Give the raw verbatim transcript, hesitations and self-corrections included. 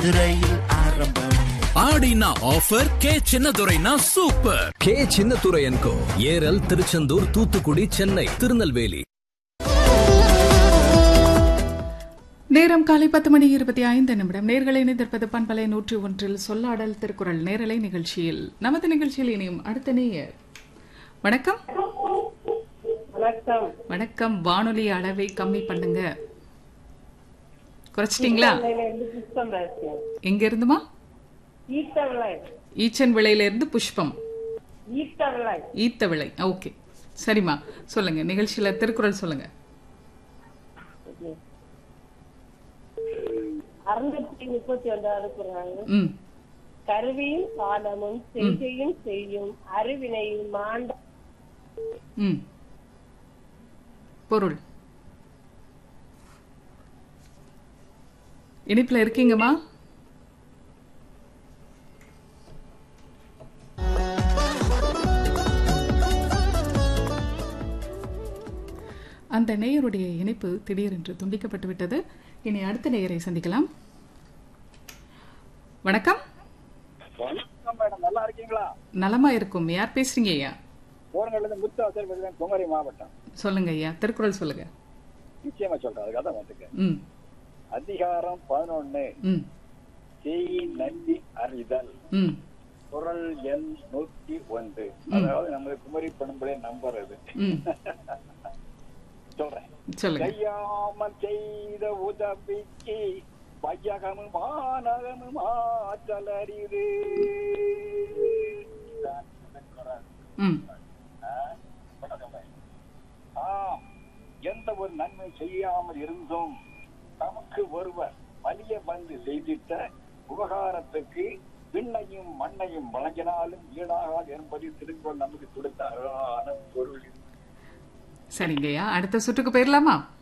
ரயில் ஆரம்பம். ஆடினா offer, K சின்னதுரைனா super. K Chinnadurai and கோ, ஏரல், திருச்செந்தூர், தூத்துக்குடி, சென்னை, திருநெல்வேலி. நேரம் காலை பத்து மணி இருபத்தி ஐந்து நிமிடம். நேர்களை இணைந்திருப்பது பண்பலை நூற்றி ஒன்றில் சொல்லாடல் திருக்குறள் நேரலை நிகழ்ச்சியில். நமது நிகழ்ச்சியில் இனியும் அடுத்த நேயர். வணக்கம். வணக்கம். வணக்கம். வானொலி அளவை கம்மி பண்ணுங்க. குறைச்சிட்டீங்களா? எங்க இருந்துமா? ஈச்சன் விளையில இருந்து புஷ்பம். ஈத்த விளை. ஓகே, சரிம்மா, சொல்லுங்க. நிகழ்ச்சியில திருக்குறள் சொல்லுங்க. அறுநூற்றி முப்பத்தி ஒன்றாவது குறள். ம். கருவியும் காலமும் செய்கையும் செய்யும் அறிவினையும் மாண்ட. ம். பொருள். இனிப்புல இருக்கீங்கம்மா? அந்த நேயருடைய இணைப்பு திடீரென்று துண்டிக்கப்பட்டு விட்டது. இனி அடுத்த நேயரை சந்திக்கலாம். வணக்கம். வணக்கம் மேடம், நல்லா இருக்கீங்களா? நலமா இருக்கும். யார் பேசுறீங்க ஐயா? குமரி மாவட்டம். சொல்லுங்க ஐயா, திருக்குறள் சொல்லுங்க. நிச்சயமா சொல்றேன், அதுக்காக தான் வந்துட்டேன். ம். அதிகாரம் பதினொன்னு. ம். செய் நன்றி அறிதல். ம். குறள் எண் நூத்தி ஒன்று. அதாவது நம்ம குமரி பண்புடைய நம்பர் அது. ம். சொல்றேன். சொல்லுங்க. செய்யாமல் செய்த உதவிக்கு வையகமும் வானகமும் ஆற்றல் அறிவு. ம். ஆம், எந்த ஒரு நன்மை செய்யாமல் இருந்தும் நமக்கு ஒருவர் வலிய வந்து செய்திட்ட உபகாரத்துக்கு விண்ணையும் மண்ணையும் வழங்கினாலும் ஈடாகாது என்பது திருக்குறள் நமக்கு கொடுத்த அழகான பொருள். சரிங்கய்யா, அடுத்த சுற்றுக்கு போயிடலாமா?